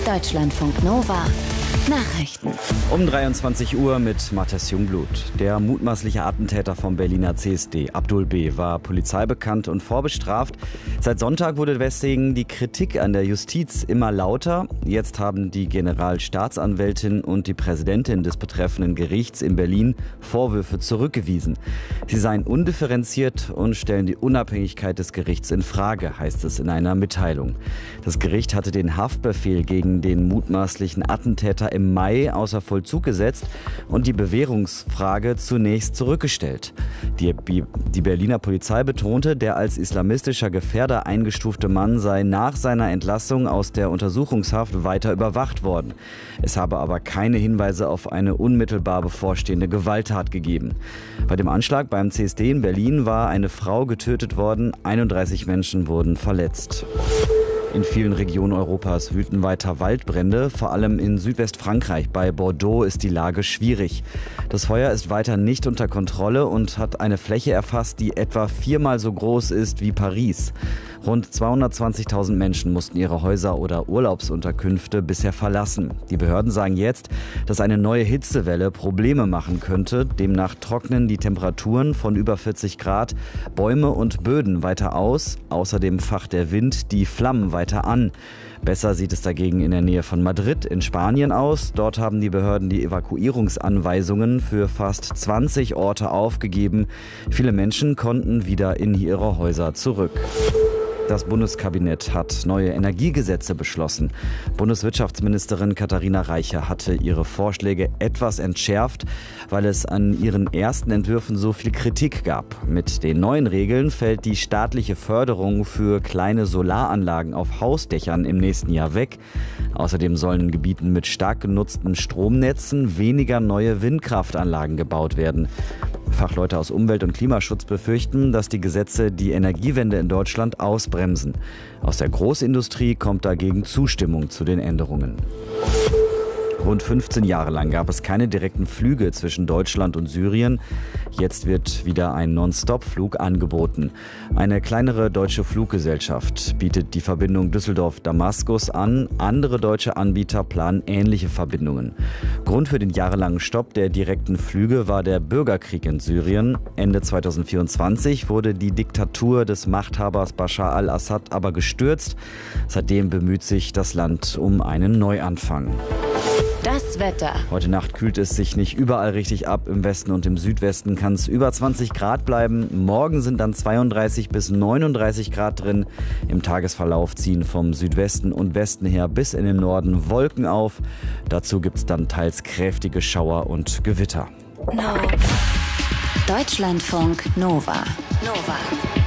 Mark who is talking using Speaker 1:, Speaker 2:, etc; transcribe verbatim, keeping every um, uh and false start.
Speaker 1: Deutschlandfunk Nova Nachrichten.
Speaker 2: Um dreiundzwanzig Uhr mit Matthias Jungblut. Der mutmaßliche Attentäter vom Berliner C S D, Abdul B., war polizeibekannt und vorbestraft. Seit Sonntag wurde deswegen die Kritik an der Justiz immer lauter. Jetzt haben die Generalstaatsanwältin und die Präsidentin des betreffenden Gerichts in Berlin Vorwürfe zurückgewiesen. Sie seien undifferenziert und stellen die Unabhängigkeit des Gerichts in Frage, heißt es in einer Mitteilung. Das Gericht hatte den Haftbefehl gegen den mutmaßlichen Attentäter im Mai außer Vollzug gesetzt und die Bewährungsfrage zunächst zurückgestellt. Die, die Berliner Polizei betonte, der als islamistischer Gefährder eingestufte Mann sei nach seiner Entlassung aus der Untersuchungshaft weiter überwacht worden. Es habe aber keine Hinweise auf eine unmittelbar bevorstehende Gewalttat gegeben. Bei dem Anschlag beim C S D in Berlin war eine Frau getötet worden, einunddreißig Menschen wurden verletzt. In vielen Regionen Europas wüten weiter Waldbrände, vor allem in Südwestfrankreich. Bei Bordeaux ist die Lage schwierig. Das Feuer ist weiter nicht unter Kontrolle und hat eine Fläche erfasst, die etwa viermal so groß ist wie Paris. Rund zweihundertzwanzigtausend Menschen mussten ihre Häuser oder Urlaubsunterkünfte bisher verlassen. Die Behörden sagen jetzt, dass eine neue Hitzewelle Probleme machen könnte. Demnach trocknen die Temperaturen von über vierzig Grad Bäume und Böden weiter aus. Außerdem facht der Wind die Flammen weiter an. Besser sieht es dagegen in der Nähe von Madrid in Spanien aus. Dort haben die Behörden die Evakuierungsanweisungen für fast zwanzig Orte aufgegeben. Viele Menschen konnten wieder in ihre Häuser zurück. Das Bundeskabinett hat neue Energiegesetze beschlossen. Bundeswirtschaftsministerin Katharina Reiche hatte ihre Vorschläge etwas entschärft, weil es an ihren ersten Entwürfen so viel Kritik gab. Mit den neuen Regeln fällt die staatliche Förderung für kleine Solaranlagen auf Hausdächern im nächsten Jahr weg. Außerdem sollen in Gebieten mit stark genutzten Stromnetzen weniger neue Windkraftanlagen gebaut werden. Fachleute aus Umwelt- und Klimaschutz befürchten, dass die Gesetze die Energiewende in Deutschland ausbremsen. Aus der Großindustrie kommt dagegen Zustimmung zu den Änderungen. Rund fünfzehn Jahre lang gab es keine direkten Flüge zwischen Deutschland und Syrien. Jetzt wird wieder ein Non-Stop-Flug angeboten. Eine kleinere deutsche Fluggesellschaft bietet die Verbindung Düsseldorf-Damaskus an. Andere deutsche Anbieter planen ähnliche Verbindungen. Grund für den jahrelangen Stopp der direkten Flüge war der Bürgerkrieg in Syrien. Ende zweitausendvierundzwanzig wurde die Diktatur des Machthabers Bashar al-Assad aber gestürzt. Seitdem bemüht sich das Land um einen Neuanfang.
Speaker 1: Das Wetter.
Speaker 2: Heute Nacht kühlt es sich nicht überall richtig ab. Im Westen und im Südwesten kann es über zwanzig Grad bleiben. Morgen sind dann zweiunddreißig bis neununddreißig Grad drin. Im Tagesverlauf ziehen vom Südwesten und Westen her bis in den Norden Wolken auf. Dazu gibt es dann teils kräftige Schauer und Gewitter.
Speaker 1: No. Deutschlandfunk Nova. Nova.